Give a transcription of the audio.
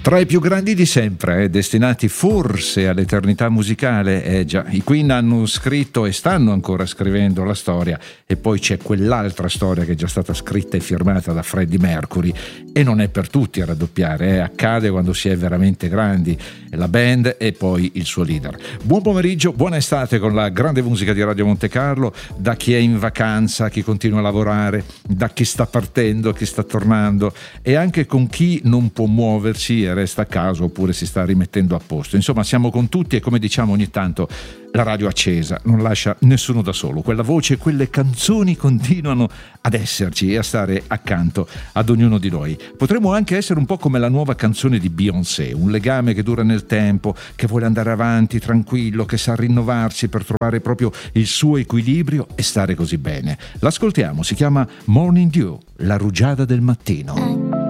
Tra i più grandi di sempre, destinati forse all'eternità musicale, già, i Queen hanno scritto e stanno ancora scrivendo la storia, e poi c'è quell'altra storia che è già stata scritta e firmata da Freddie Mercury, e non è per tutti a raddoppiare, accade quando si è veramente grandi, la band e poi il suo leader. Buon pomeriggio, buona estate con la grande musica di Radio Monte Carlo, da chi è in vacanza, chi continua a lavorare, da chi sta partendo, chi sta tornando, e anche con chi non può muoversi resta a casa oppure si sta rimettendo a posto. Insomma, siamo con tutti e, come diciamo ogni tanto, la radio accesa non lascia nessuno da solo. Quella voce, quelle canzoni continuano ad esserci e a stare accanto ad ognuno di noi. Potremmo anche essere un po' come la nuova canzone di Beyoncé, un legame che dura nel tempo, che vuole andare avanti tranquillo, che sa rinnovarsi per trovare proprio il suo equilibrio e stare così bene. L'ascoltiamo, si chiama Morning Dew, la rugiada del mattino.